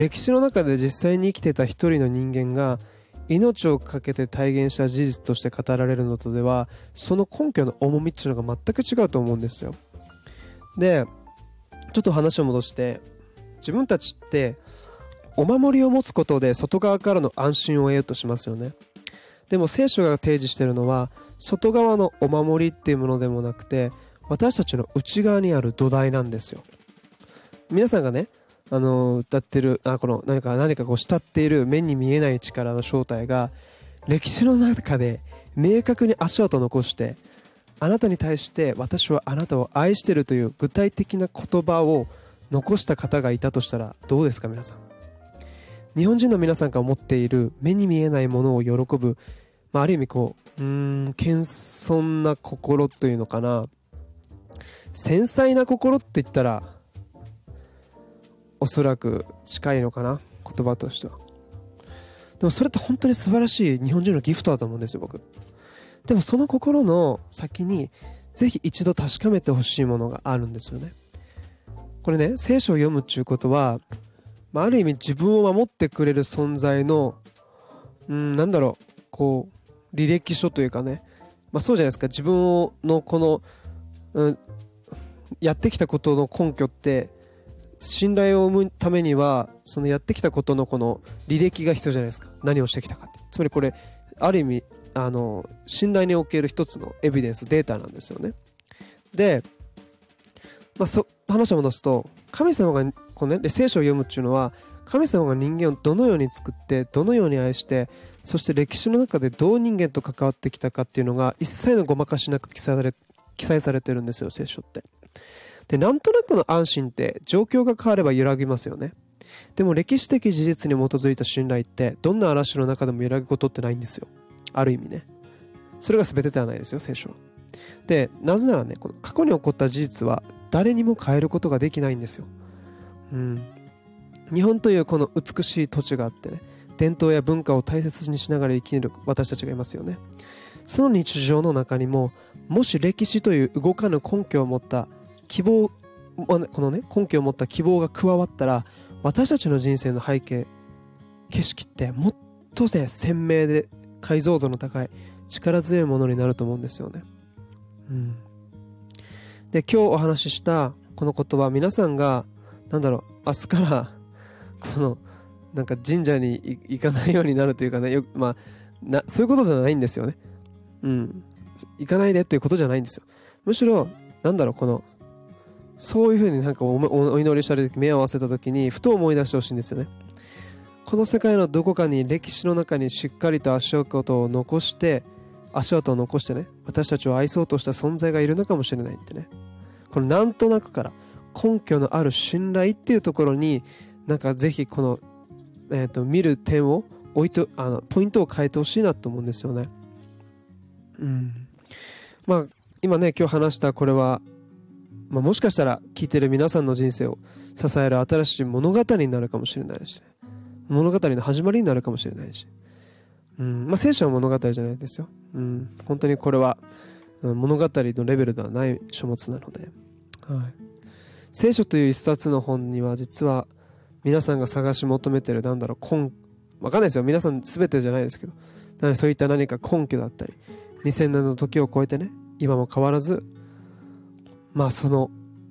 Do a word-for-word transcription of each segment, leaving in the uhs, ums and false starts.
歴史の中で実際に生きてた一人の人間が命を懸けて体現した事実として語られるのとでは、その根拠の重みっていうのが全く違うと思うんですよ。で、ちょっと話を戻して、自分たちってお守りを持つことで外側からの安心を得ようとしますよね。でも聖書が提示しているのは、外側のお守りっていうものでもなくて、私たちの内側にある土台なんですよ。皆さんがね、あの歌ってるあこの何か何かこう慕っている目に見えない力の正体が、歴史の中で明確に足跡を残して、あなたに対して私はあなたを愛しているという具体的な言葉を残した方がいたとしたらどうですか皆さん。日本人の皆さんが持っている目に見えないものを喜ぶ、まあ、ある意味こううーん謙遜な心というのかな、繊細な心って言ったらおそらく近いのかな、言葉としては。でもそれって本当に素晴らしい日本人のギフトだと思うんですよ僕。でもその心の先にぜひ一度確かめてほしいものがあるんですよね。これね、聖書を読むっていうことは、まあ、ある意味自分を守ってくれる存在のうーんなんだろうこう履歴書というかね、まあ、そうじゃないですか。自分のこの、うん、やってきたことの根拠って信頼を生むためにはそのやってきたことのこの履歴が必要じゃないですか。何をしてきたかって、つまりこれある意味あの信頼における一つのエビデンスデータなんですよね。で、まあ、そ話を戻すと、神様がこの、ね、聖書を読むっていうのは、神様が人間をどのように作ってどのように愛して、そして歴史の中でどう人間と関わってきたかっていうのが一切のごまかしなく記載され、記載されてるんですよ聖書って。で、なんとなくの安心って状況が変われば揺らぎますよね。でも歴史的事実に基づいた信頼ってどんな嵐の中でも揺らぐことってないんですよ、ある意味ね。それが全てではないですよ聖書は。で、なぜならね、この過去に起こった事実は誰にも変えることができないんですよ。うん、日本というこの美しい土地があってね、伝統や文化を大切にしながら生きる私たちがいますよね。その日常の中にも、もし歴史という動かぬ根拠を持った希望、このね根拠を持った希望が加わったら、私たちの人生の背景景色ってもっとね鮮明で解像度の高い力強いものになると思うんですよね。うん、で、今日お話ししたこの言葉、皆さんがなんだろう明日からこのなんか神社に行かないようになるというかね、よまあなそういうことではないんですよね。うん、行かないでということじゃないんですよ。むしろなんだろうこのそういうふうになんか お, お祈りしたり目を合わせた時にふと思い出してほしいんですよね。この世界のどこかに歴史の中にしっかりと足跡を残して足跡を残してね、私たちを愛そうとした存在がいるのかもしれないってね。このなんとなくから根拠のある信頼っていうところになんかぜひこの、えー、と見る点を置いとあのポイントを変えてほしいなと思うんですよね。うん、まあ今ね今日話したこれは、まあ、もしかしたら聞いてる皆さんの人生を支える新しい物語になるかもしれないし、ね、物語の始まりになるかもしれないし、うんまあ、聖書は物語じゃないですよ。うん、本当にこれは、うん、物語のレベルではない書物なので、はい、聖書という一冊の本には実は皆さんが探し求めてるなんだろう根わかんないですよ、皆さん全てじゃないですけど、だからそういった何か根拠だったりにせんねんの時を超えてね今も変わらず、まあその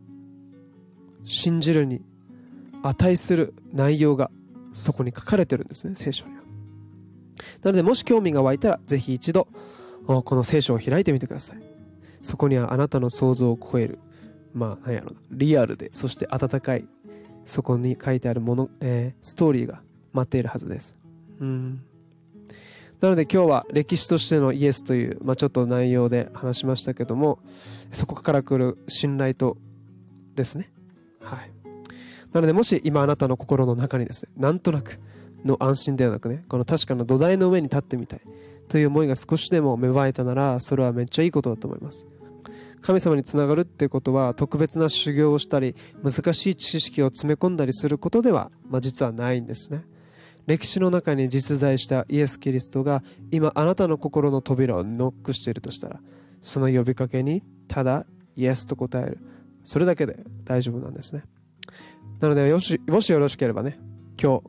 信じるに値する内容がそこに書かれてるんですね、聖書には。なのでもし興味が湧いたらぜひ一度この聖書を開いてみてください。そこにはあなたの想像を超える、まあ何やろな、リアルでそして温かいそこに書いてあるもの、えー、ストーリーが待っているはずです。うんなので今日は歴史としてのイエスという、まあ、ちょっと内容で話しましたけども、そこから来る信頼とですね、はい、なのでもし今あなたの心の中にですねなんとなくの安心ではなくねこの確かな土台の上に立ってみたいという思いが少しでも芽生えたなら、それはめっちゃいいことだと思います。神様につながるっていうことは特別な修行をしたり難しい知識を詰め込んだりすることでは、まあ、実はないんですね。歴史の中に実在したイエス・キリストが今あなたの心の扉をノックしているとしたら、その呼びかけにただイエスと答える、それだけで大丈夫なんですね。なのでよしもしよろしければね今日